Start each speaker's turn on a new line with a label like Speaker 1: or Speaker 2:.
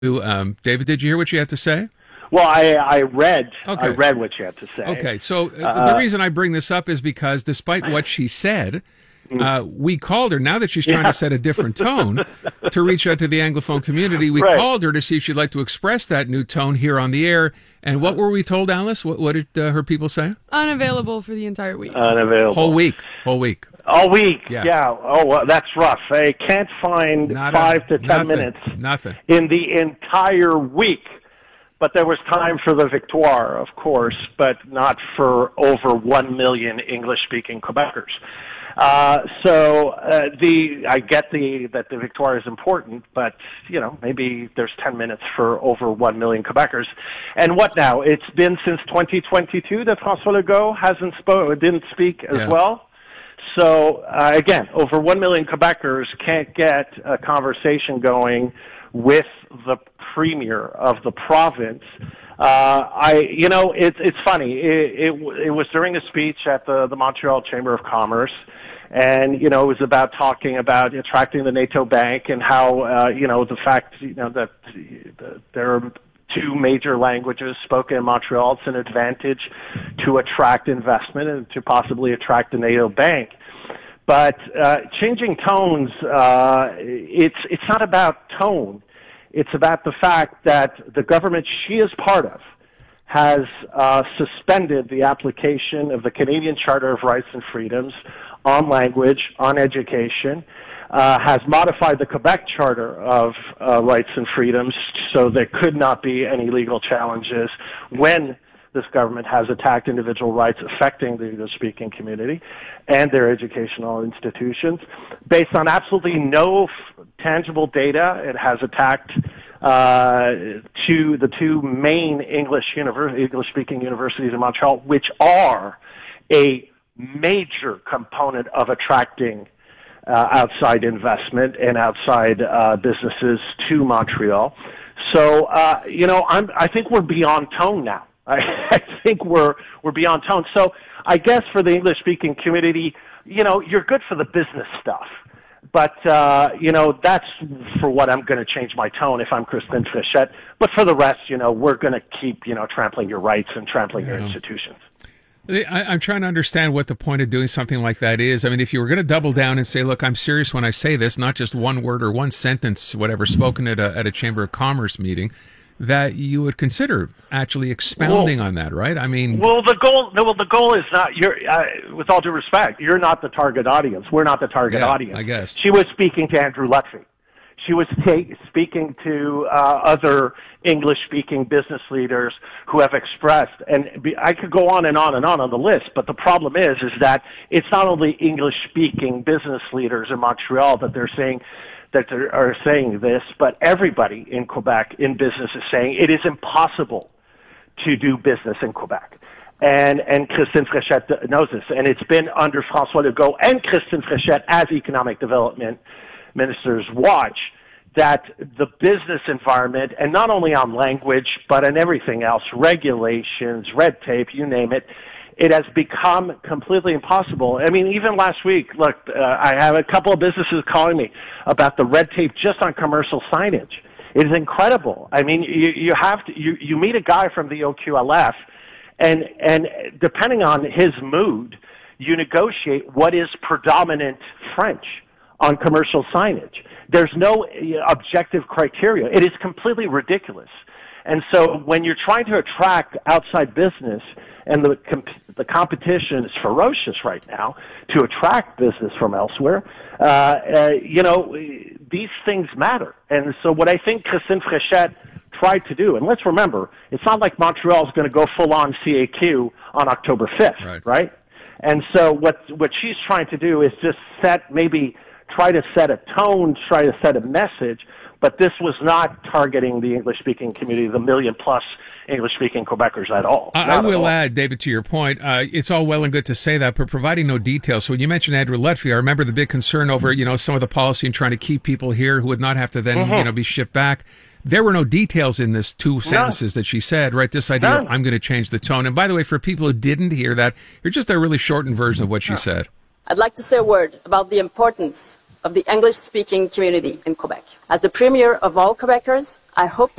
Speaker 1: David, did you hear what she had to say?
Speaker 2: Well, I read
Speaker 1: Okay.
Speaker 2: what you had to say.
Speaker 1: Okay, so the reason I bring this up is because despite what she said, we called her, now that she's trying to set a different tone, to reach out to the Anglophone community. We
Speaker 2: Right.
Speaker 1: called her to see if she'd like to express that new tone here on the air. And what were we told, Alice? What did her people say?
Speaker 3: Unavailable for the entire week.
Speaker 2: Unavailable.
Speaker 1: Whole week.
Speaker 2: All week.
Speaker 1: Yeah.
Speaker 2: Oh, well, that's rough. I can't find
Speaker 1: Not
Speaker 2: 5 to 10
Speaker 1: nothing,
Speaker 2: minutes
Speaker 1: Nothing.
Speaker 2: in the entire week. But there was time for the Victoire, of course, but not for over 1 million English-speaking Quebecers. I get that the Victoire is important, but maybe there's 10 minutes for over 1 million Quebecers. And what now? It's been since 2022 that François Legault didn't speak as well. So again, over 1 million Quebecers can't get a conversation going with the premier of the province. It's funny. It was during a speech at the Montreal Chamber of Commerce, and it was about talking about attracting the NATO bank and how the fact that there are two major languages spoken in Montreal. It's an advantage to attract investment and to possibly attract the NATO bank. But changing tones, it's not about tone. It's about the fact that the government she is part of has suspended the application of the Canadian Charter of Rights and Freedoms on language, on education, has modified the Quebec Charter of Rights and Freedoms so there could not be any legal challenges when this government has attacked individual rights affecting the English-speaking community and their educational institutions. Based on absolutely no tangible data, it has attacked the two main English-speaking universities in Montreal, which are a major component of attracting outside investment and outside businesses to Montreal. So, I think we're beyond tone now. I think we're beyond tone. So I guess for the English-speaking community, you're good for the business stuff. But, that's for what I'm going to change my tone if I'm Christine Fréchette. But for the rest, we're going to keep, trampling your rights and trampling your institutions.
Speaker 1: I'm trying to understand what the point of doing something like that is. I mean, if you were going to double down and say, look, I'm serious when I say this, not just one word or one sentence, whatever, spoken at a Chamber of Commerce meeting, that you would consider actually expounding on that, right? I mean,
Speaker 2: the goal is not. With all due respect, you're not the target audience. We're not the target audience.
Speaker 1: I guess
Speaker 2: she was speaking to Andrew Lutfy. She was speaking to other English-speaking business leaders who have expressed, and I could go on and on and on the list. But the problem is that it's not only English-speaking business leaders in Montreal that they're saying. That are saying this, but everybody in Quebec in business is saying it is impossible to do business in Quebec. And Christine Fréchette knows this. And it's been under François Legault and Christine Fréchette as economic development ministers watch that the business environment, and not only on language, but on everything else, regulations, red tape, you name it, it has become completely impossible. I mean, even last week, look, I have a couple of businesses calling me about the red tape just on commercial signage. It is incredible. I mean, you meet a guy from the OQLF, and depending on his mood, you negotiate what is predominant French on commercial signage. There's no objective criteria. It is completely ridiculous. And so when you're trying to attract outside business, and the competition is ferocious right now to attract business from elsewhere, these things matter. And so what I think Christine Fréchette tried to do, and let's remember, it's not like Montreal is going to go full-on CAQ on October 5th, right? And so what she's trying to do is just try to set a tone, try to set a message, but this was not targeting the English-speaking community, the million-plus English-speaking Quebecers at all.
Speaker 1: I will add, David, to your point, it's all well and good to say that, but providing no details. So when you mentioned Andrew Lutfy, I remember the big concern over, some of the policy and trying to keep people here who would not have to then, be shipped back. There were no details in this two sentences that she said, right? This idea, I'm going to change the tone. And by the way, for people who didn't hear that, here's just a really shortened version of what she said.
Speaker 4: I'd like to say a word about the importance of the English-speaking community in Quebec. As the premier of all Quebecers, I hope